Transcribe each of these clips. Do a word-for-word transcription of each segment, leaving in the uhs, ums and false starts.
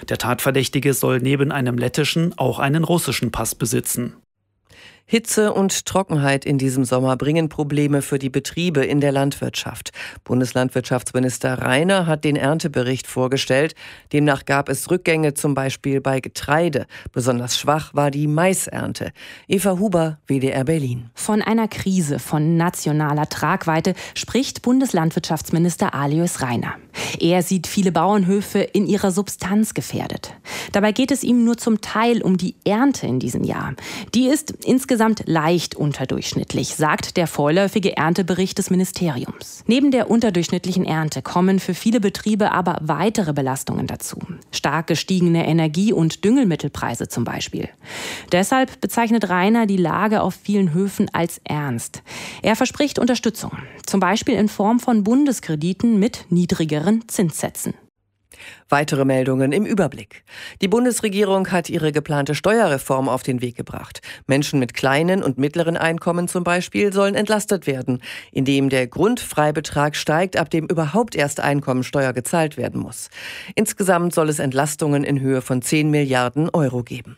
Der Tatverdächtige soll neben einem lettischen auch einen russischen Pass besitzen. Hitze und Trockenheit in diesem Sommer bringen Probleme für die Betriebe in der Landwirtschaft. Bundeslandwirtschaftsminister Rainer hat den Erntebericht vorgestellt. Demnach gab es Rückgänge zum Beispiel bei Getreide. Besonders schwach war die Maisernte. Eva Huber, W D R Berlin. Von einer Krise von nationaler Tragweite spricht Bundeslandwirtschaftsminister Alois Rainer. Er sieht viele Bauernhöfe in ihrer Substanz gefährdet. Dabei geht es ihm nur zum Teil um die Ernte in diesem Jahr. Die ist insgesamt leicht unterdurchschnittlich, sagt der vorläufige Erntebericht des Ministeriums. Neben der unterdurchschnittlichen Ernte kommen für viele Betriebe aber weitere Belastungen dazu. Stark gestiegene Energie- und Düngemittelpreise zum Beispiel. Deshalb bezeichnet Rainer die Lage auf vielen Höfen als ernst. Er verspricht Unterstützung, zum Beispiel in Form von Bundeskrediten mit niedrigeren Zinssätzen. Weitere Meldungen im Überblick. Die Bundesregierung hat ihre geplante Steuerreform auf den Weg gebracht. Menschen mit kleinen und mittleren Einkommen zum Beispiel sollen entlastet werden, indem der Grundfreibetrag steigt, ab dem überhaupt erst Einkommensteuer gezahlt werden muss. Insgesamt soll es Entlastungen in Höhe von zehn Milliarden Euro geben.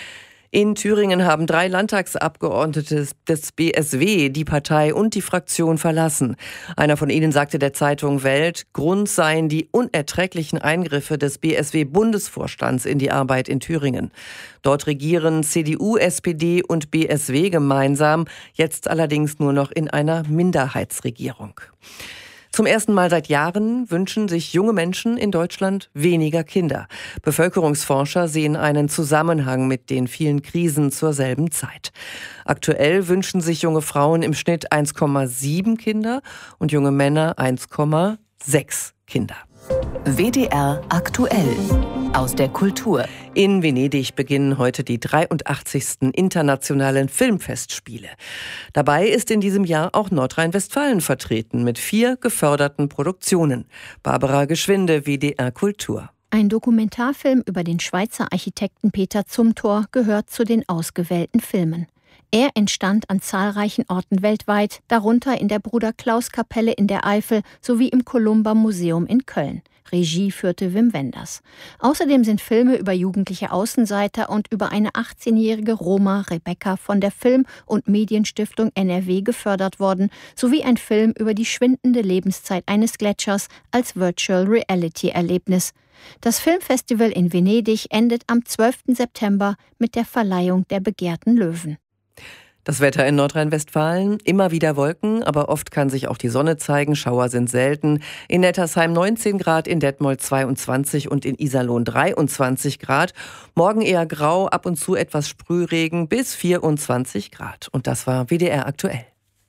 In Thüringen haben drei Landtagsabgeordnete des B S W die Partei und die Fraktion verlassen. Einer von ihnen sagte der Zeitung Welt, Grund seien die unerträglichen Eingriffe des B S W-Bundesvorstands in die Arbeit in Thüringen. Dort regieren C D U, S P D und B S W gemeinsam, jetzt allerdings nur noch in einer Minderheitsregierung. Zum ersten Mal seit Jahren wünschen sich junge Menschen in Deutschland weniger Kinder. Bevölkerungsforscher sehen einen Zusammenhang mit den vielen Krisen zur selben Zeit. Aktuell wünschen sich junge Frauen im Schnitt eins Komma sieben Kinder und junge Männer eins Komma sechs Kinder. W D R aktuell aus der Kultur. In Venedig beginnen heute die dreiundachtzigsten internationalen Filmfestspiele. Dabei ist in diesem Jahr auch Nordrhein-Westfalen vertreten mit vier geförderten Produktionen. Barbara Geschwinde, W D R Kultur. Ein Dokumentarfilm über den Schweizer Architekten Peter Zumthor gehört zu den ausgewählten Filmen. Er entstand an zahlreichen Orten weltweit, darunter in der Bruder-Klaus-Kapelle in der Eifel sowie im Columba-Museum in Köln. Regie führte Wim Wenders. Außerdem sind Filme über jugendliche Außenseiter und über eine achtzehnjährige Roma, Rebecca, von der Film- und Medienstiftung N R W gefördert worden, sowie ein Film über die schwindende Lebenszeit eines Gletschers als Virtual Reality-Erlebnis. Das Filmfestival in Venedig endet am zwölften September mit der Verleihung der begehrten Löwen. Das Wetter in Nordrhein-Westfalen, immer wieder Wolken, aber oft kann sich auch die Sonne zeigen, Schauer sind selten. In Nettersheim neunzehn Grad, in Detmold zweiundzwanzig und in Iserlohn dreiundzwanzig Grad. Morgen eher grau, ab und zu etwas Sprühregen bis vierundzwanzig Grad. Und das war W D R aktuell.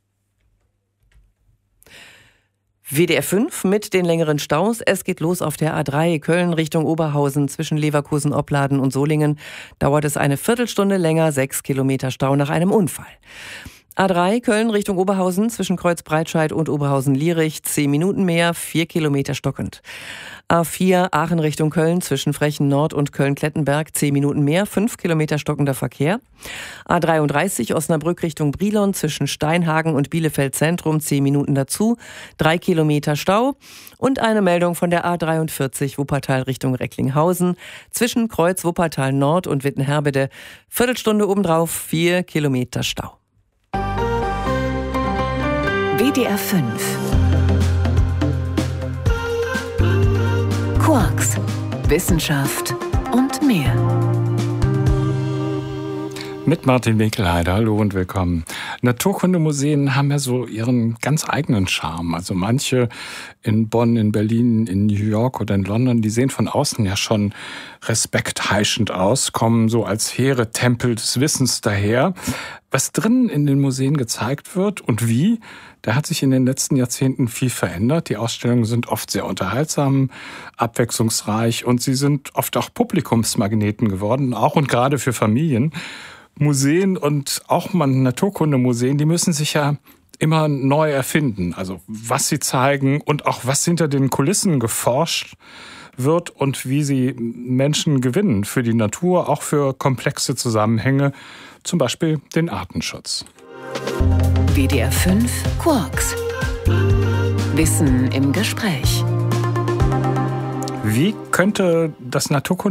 W D R fünf mit den längeren Staus. Es geht los auf der A drei Köln Richtung Oberhausen zwischen Leverkusen, Opladen und Solingen. Dauert es eine Viertelstunde länger, sechs Kilometer Stau nach einem Unfall. A drei Köln Richtung Oberhausen zwischen Kreuzbreitscheid und Oberhausen-Lierich, zehn Minuten mehr, vier Kilometer stockend. A vier Aachen Richtung Köln zwischen Frechen Nord und Köln-Klettenberg, zehn Minuten mehr, fünf Kilometer stockender Verkehr. A dreiunddreißig Osnabrück Richtung Brilon zwischen Steinhagen und Bielefeld Zentrum, zehn Minuten dazu, drei Kilometer Stau. Und eine Meldung von der A dreiundvierzig Wuppertal Richtung Recklinghausen zwischen Kreuz Wuppertal Nord und Wittenherbede, Viertelstunde obendrauf, vier Kilometer Stau. W D R fünf. Quarks, Wissenschaft und mehr. Mit Martin Winkelheide, hallo und willkommen. Naturkundemuseen haben ja so ihren ganz eigenen Charme. Also manche in Bonn, in Berlin, in New York oder in London, die sehen von außen ja schon respektheischend aus, kommen so als hehre Tempel des Wissens daher. Was drinnen in den Museen gezeigt wird und wie, da hat sich in den letzten Jahrzehnten viel verändert. Die Ausstellungen sind oft sehr unterhaltsam, abwechslungsreich und sie sind oft auch Publikumsmagneten geworden, auch und gerade für Familien. Museen und auch mal Naturkundemuseen, die müssen sich ja immer neu erfinden. Also was sie zeigen und auch was hinter den Kulissen geforscht wird und wie sie Menschen gewinnen für die Natur, auch für komplexe Zusammenhänge, zum Beispiel den Artenschutz. W D R fünf Quarks. Wissen im Gespräch. Wie könnte das Naturkundemuseum